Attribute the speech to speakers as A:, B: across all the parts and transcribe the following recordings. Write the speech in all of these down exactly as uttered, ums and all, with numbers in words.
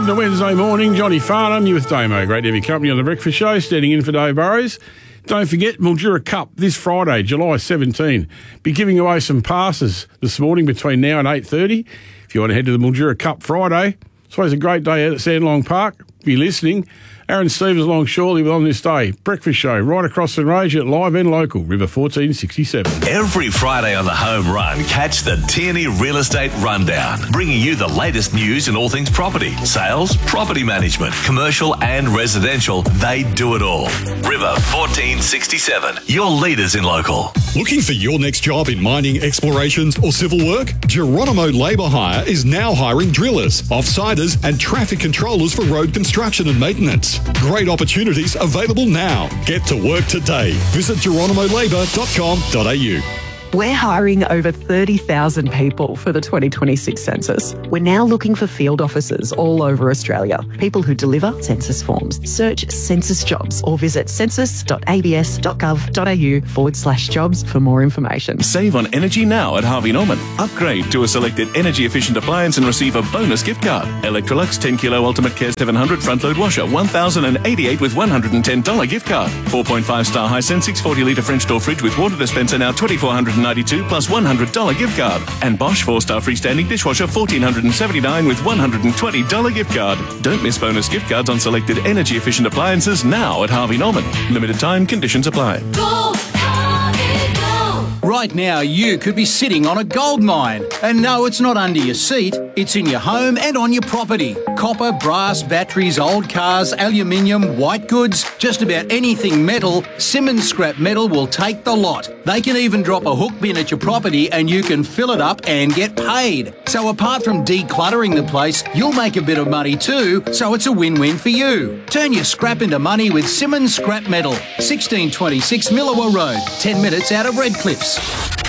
A: welcome to Wednesday morning. Johnny Farnham, you with Damo. Great to have your company on The Breakfast Show, standing in for Dave Burrows. Don't forget, Mildura Cup this Friday, July seventeenth. Be giving away some passes this morning between now and eight thirty. If you want to head to the Mildura Cup Friday, it's always a great day out at Sandlong Park. Be listening. Aaron Stevens along shortly on this day. Breakfast Show right across the range at live and local, River fourteen sixty-seven.
B: Every Friday on the Home Run, catch the Tierney Real Estate Rundown, bringing you the latest news in all things property, sales, property management, commercial and residential. They do it all. River fourteen sixty-seven, your leaders in local.
C: Looking for your next job in mining, explorations or civil work? Geronimo Labour Hire is now hiring drillers, off-siders and traffic controllers for road construction and maintenance. Great opportunities available now. Get to work today. Visit geronimo labour dot com dot a u.
D: We're hiring over thirty thousand people for the twenty twenty-six census. We're now looking for field officers all over Australia, people who deliver census forms. Search census jobs or visit census dot a b s dot gov dot a u forward slash jobs for more information.
E: Save on energy now at Harvey Norman. Upgrade to a selected energy-efficient appliance and receive a bonus gift card. Electrolux ten kilo Ultimate Care seven hundred front-load washer, one thousand eighty-eight with one hundred ten dollars gift card. four point five star Hisense six hundred forty litre French door fridge with water dispenser now twenty-four ninety-two plus one hundred dollars gift card. And Bosch four star freestanding dishwasher one thousand four hundred seventy-nine with one hundred twenty dollars gift card. Don't miss bonus gift cards on selected energy efficient appliances now at Harvey Norman. Limited time, conditions apply.
F: Go, Harvey, go.
G: Right now you could be sitting on a gold mine. And no, it's not under your seat, it's in your home and on your property. Copper, brass, batteries, old cars, aluminium, white goods, just about anything metal, Simmons Scrap Metal will take the lot. They can even drop a hook bin at your property and you can fill it up and get paid. So apart from decluttering the place, you'll make a bit of money too, so it's a win-win for you. Turn your scrap into money with Simmons Scrap Metal, sixteen twenty-six Millawa Road, ten minutes out of Redcliffs.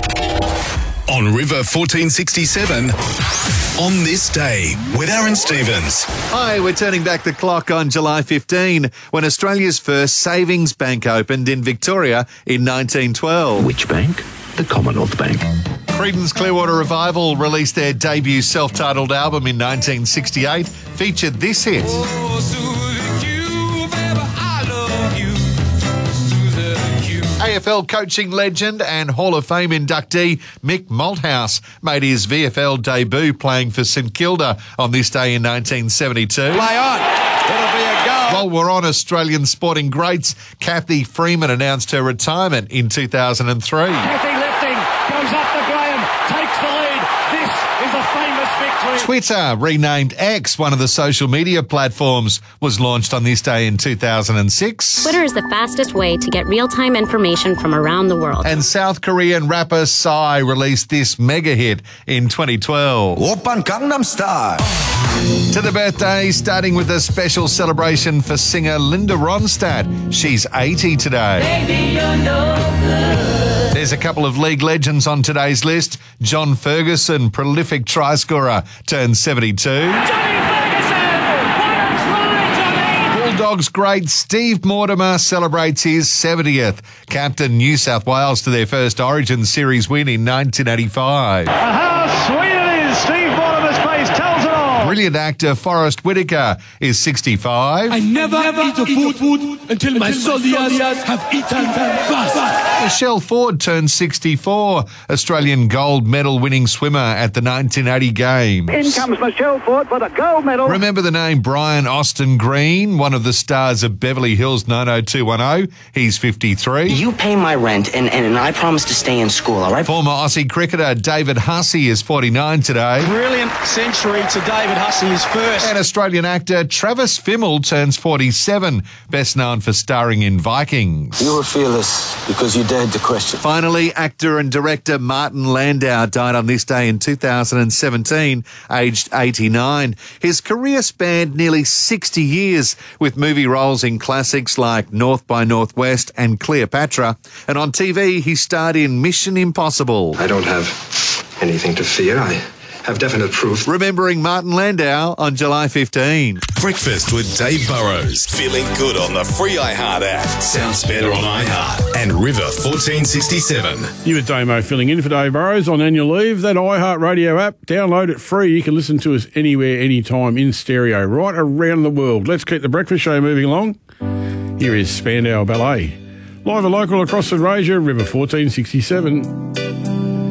C: On River fourteen sixty-seven, on this day with Aaron Stevens.
H: Hi, we're turning back the clock on July fifteenth when Australia's first savings bank opened in Victoria in nineteen twelve.
I: Which bank? The Commonwealth Bank.
H: Creedence Clearwater Revival released their debut self-titled album in nineteen sixty-eight, featured this hit. A F L coaching legend and Hall of Fame inductee Mick Malthouse made his V F L debut playing for St Kilda on this day in nineteen seventy-two.
J: Play on. It'll be a goal.
H: While we're on Australian sporting greats, Kathy Freeman announced her retirement in two thousand three.
J: Kathy lifting, goes up to Graham, takes the lead. This is a famous victory.
H: Twitter, renamed X, one of the social media platforms, was launched on this day in two thousand six.
K: Twitter is the fastest way to get real-time information from around the world.
H: And South Korean rapper Psy released this mega hit in twenty twelve.
L: Oppan Gangnam Style.
H: To the birthday, starting with a special celebration for singer Linda Ronstadt. She's eighty today.
F: Baby, you're no good.
H: There's a couple of league legends on today's list. John Ferguson, prolific try scorer, turned seventy-two.
J: Johnny Ferguson! What a try, Johnny!
H: Bulldogs great Steve Mortimer celebrates his seventieth. Captain New South Wales to their first Origin Series win in nineteen eighty-five.
J: How sweet it is! Steve Mortimer's face tells it all.
H: Brilliant actor Forrest Whitaker is sixty-five.
M: I never, never eat a food, food until my soldiers have eaten fast.
H: Michelle Ford turned sixty-four. Australian gold medal winning swimmer at the nineteen eighty Games.
J: In comes Michelle Ford for the gold medal.
H: Remember the name Brian Austin Green, one of the stars of Beverly Hills nine oh two one oh? He's fifty-three.
N: You pay my rent and, and, and I promise to stay in school, all right?
H: Former Aussie cricketer David Hussey is forty-nine today.
O: Brilliant century to David Hussey, his first.
H: And Australian actor Travis Fimmel turns forty-seven, best known for starring in Vikings.
L: You were fearless because you dared to question.
H: Finally, actor and director Martin Landau died on this day in two thousand seventeen, aged eighty-nine. His career spanned nearly sixty years, with movie roles in classics like North by Northwest and Cleopatra. And on T V, he starred in Mission Impossible.
P: I don't have anything to fear. I
I: have definite proof.
H: Remembering Martin Landau on July fifteenth.
P: Breakfast with Dave Burrows. Feeling good on the free iHeart app. Sounds better on iHeart. And River fourteen sixty-seven.
A: You with Damo filling in for Dave Burrows on annual leave. That iHeart Radio app, download it free. You can listen to us anywhere, anytime, in stereo, right around the world. Let's keep the breakfast show moving along. Here is Spandau Ballet. Live and local across Australia, River fourteen sixty-seven.